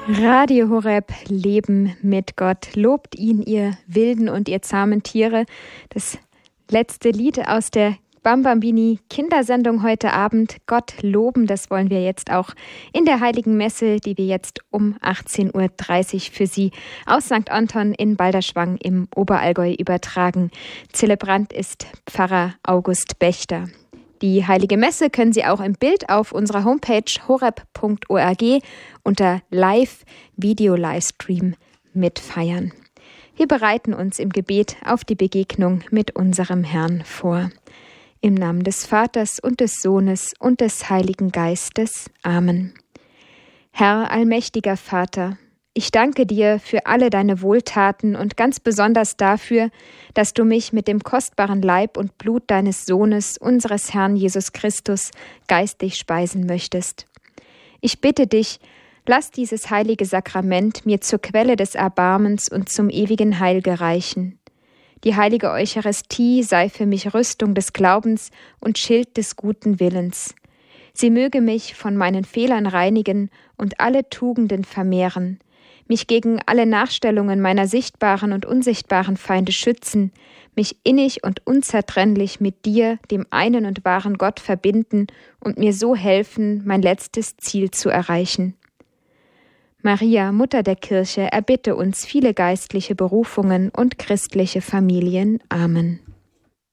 Radio Horeb, Leben mit Gott. Lobt ihn, ihr wilden und ihr zahmen Tiere. Das letzte Lied aus der Bambambini Kindersendung heute Abend. Gott loben, das wollen wir jetzt auch in der Heiligen Messe, die wir jetzt um 18.30 Uhr für Sie aus St. Anton in Balderschwang im Oberallgäu übertragen. Zelebrant ist Pfarrer August Bechter. Die Heilige Messe können Sie auch im Bild auf unserer Homepage horeb.org unter Live-Video-Livestream mitfeiern. Wir bereiten uns im Gebet auf die Begegnung mit unserem Herrn vor. Im Namen des Vaters und des Sohnes und des Heiligen Geistes. Amen. Herr, allmächtiger Vater, ich danke dir für alle deine Wohltaten und ganz besonders dafür, dass du mich mit dem kostbaren Leib und Blut deines Sohnes, unseres Herrn Jesus Christus, geistig speisen möchtest. Ich bitte dich, lass dieses heilige Sakrament mir zur Quelle des Erbarmens und zum ewigen Heil gereichen. Die heilige Eucharistie sei für mich Rüstung des Glaubens und Schild des guten Willens. Sie möge mich von meinen Fehlern reinigen und alle Tugenden vermehren, mich gegen alle Nachstellungen meiner sichtbaren und unsichtbaren Feinde schützen, mich innig und unzertrennlich mit dir, dem einen und wahren Gott, verbinden und mir so helfen, mein letztes Ziel zu erreichen. Maria, Mutter der Kirche, erbitte uns viele geistliche Berufungen und christliche Familien. Amen.